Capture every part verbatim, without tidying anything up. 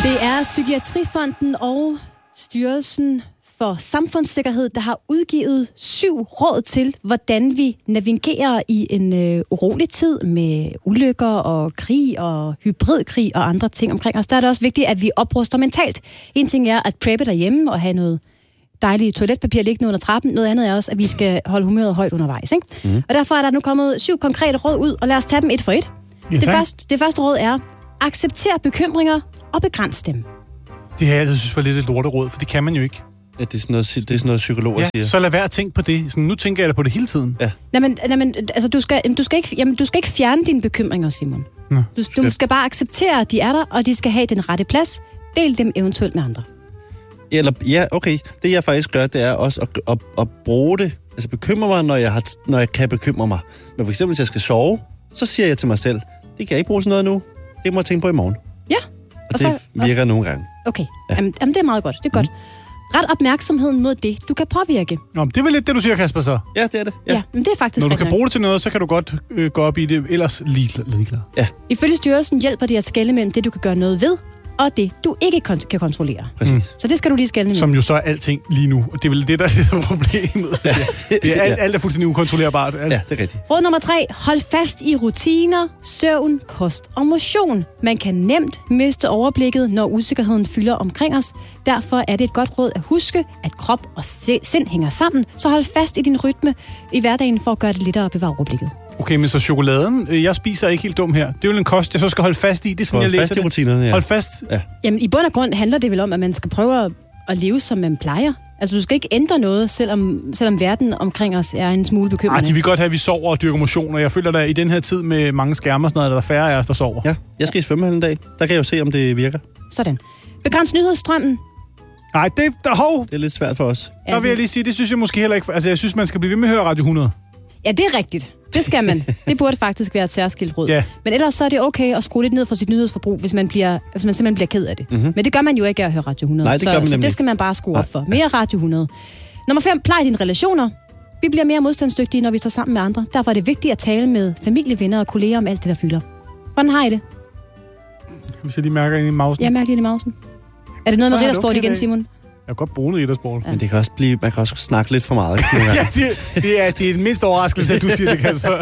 Det er Psykiatrifonden og Styrelsen for Samfundssikkerhed, der har udgivet syv råd til, hvordan vi navigerer i en øh, urolig tid med ulykker og krig og hybridkrig og andre ting omkring os. Der er det også vigtigt, at vi opruster mentalt. En ting er at preppe derhjemme og have noget dejligt toiletpapir liggende under trappen. Noget andet er også, at vi skal holde humøret højt undervejs. Ikke? Mm. Og derfor er der nu kommet syv konkrete råd ud, og lad os tage dem et for et. Ja, det, første, det første råd er, accepter bekymringer og begræns dem. Det har jeg altid synes var lidt et lorteråd, for det kan man jo ikke. Ja, det er sådan noget, det er sådan noget psykologer ja, siger. Så lad være at tænke på det. Sådan, nu tænker jeg da på det hele tiden. Ja. Nej, men, nej, men altså, du, skal, du, skal ikke, jamen, du skal ikke fjerne dine bekymringer, Simon. Nå, du, skal... du skal bare acceptere, at de er der, og de skal have den rette plads. Del dem eventuelt med andre. Eller, ja, okay. Det jeg faktisk gør, det er også at, at, at bruge det. Altså bekymre mig, når jeg, har, når jeg kan bekymre mig. Men for eksempel, hvis jeg skal sove, så siger jeg til mig selv, det kan jeg ikke bruge sådan noget nu. Det må jeg tænke på i morgen. Ja. Og, og så, det virker og, nogle gange. Okay, ja. jamen, jamen det er meget godt. Det er godt. Mm. Ret opmærksomheden mod det, du kan påvirke. Nå, det er vel lidt det, du siger, Kasper, så? Ja, det er det. Ja, ja men det er faktisk når du kan nok. bruge det til noget, så kan du godt øh, gå op i det, ellers ligeglad. Ja. Ifølge styrelsen hjælper det at skelne mellem det, du kan gøre noget ved, og det, du ikke kon- kan kontrollere. Præcis. Mm. Så det skal du lige skelne med. Som jo så er alting lige nu. Og det er vel det, der er det problemet. Ja. Det er alt, alt er fuldstændig ukontrollerbart. Alt. Ja, det er rigtigt. Råd nummer tre. Hold fast i rutiner, søvn, kost og motion. Man kan nemt miste overblikket, når usikkerheden fylder omkring os. Derfor er det et godt råd at huske, at krop og sind hænger sammen. Så hold fast i din rytme i hverdagen for at gøre det lettere at bevare overblikket. Okay, men så chokoladen, jeg spiser ikke helt dum her. Det er jo en kost, jeg så skal holde fast i. Det er sådan, hold jeg fast læser i rutinerne, ja. Hold fast. Ja. Jamen, i bund og grund handler det vel om, at man skal prøve at, at leve, som man plejer. Altså, du skal ikke ændre noget, selvom, selvom verden omkring os er en smule bekymrende. Ej, de vil godt have, at vi sover og dyrker motion, og jeg føler, at i den her tid med mange skærmer og sådan noget, der er færre af os, der sover. Ja, jeg skal i svømmehallen en dag. Der kan jeg jo se, om det virker. Sådan. Begræns nyhedsstrømmen. Nej, det, der, hov. Det er lidt svært for os. Ja, der vil jeg lige sige, det synes jeg måske heller ikke. Altså, jeg synes, man skal blive ved med at høre Radio hundrede. Ja, det er rigtigt. Det skal man. Det burde faktisk være et særskilt råd. Ja. Men ellers så er det okay at skrue lidt ned for sit nyhedsforbrug, hvis man, bliver, hvis man simpelthen bliver ked af det. Mm-hmm. Men det gør man jo ikke af at høre Radio hundrede. Nej, det så, gør man så det skal man bare skrue op for. Mere Radio hundrede. Nummer fem. Plej dine relationer. Vi bliver mere modstandsdygtige, når vi står sammen med andre. Derfor er det vigtigt at tale med familie, venner og kolleger om alt det, der fylder. Hvordan har I det? Hvis jeg lige mærker ind i mausen. Jeg mærker lige i mausen. Er det noget med riddersport okay, igen, Simon? Jeg har godt brugt riddersport. Ja. Men det kan også blive, man kan også snakke lidt for meget. ja, det, det, er, det er den mindste overraskelse, at du siger det, Kasper.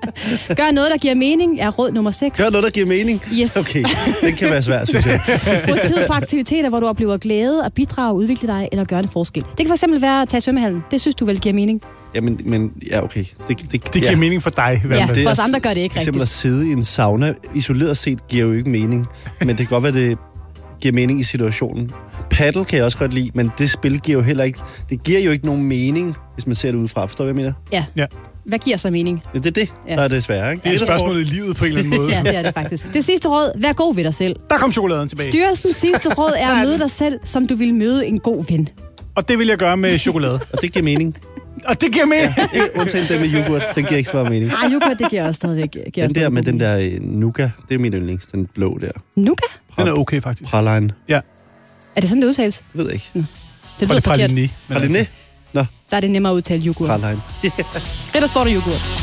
Gør noget, der giver mening, er råd nummer seks. Gør noget, der giver mening? Yes. Okay, det kan være svært, synes jeg. Brug tid på aktiviteter, hvor du oplever glæde og bidrage, udvikle dig eller gøre en forskel. Det kan fx være at tage i svømmehallen. Det synes du vel giver mening? Jamen, men ja, okay. Det, det, det giver ja. mening for dig. Ja, det for os andre gør det ikke rigtigt. For eksempel at sidde i en sauna, isoleret set, giver jo ikke mening. Men det kan godt være, det giver mening i situationen. Paddle kan jeg også godt lide, men det spil giver jo heller ikke... Det giver jo ikke nogen mening, hvis man ser det udefra. Forstår du, hvad jeg mener? Ja. ja. Hvad giver så mening? Ja, det er det, ja. Der er det svære, ikke? Det er et spørgsmål i livet på en eller anden måde. Ja, det er det faktisk. Det sidste råd, vær god ved dig selv. Der kom chokoladen tilbage. Styrelsens sidste råd er at møde dig selv, som du vil møde en god ven. Og det vil jeg gøre med chokolade. Og det giver mening. Og det giver mening. Ja, undtagen det med yoghurt, den giver ikke så meget mening. Ej, yoghurt, det giver også stadigvæk. Giver den der med den der Nuka, det er min yndlings, den blå der. Nuka? Den er okay, faktisk. Praline. Ja. Er det sådan, det udtales? Jeg ved ikke. Nå. Det lyder forkert. Praline? Nå. Der er det nemmere at udtale yoghurt. Praline. Riddersport og yoghurt.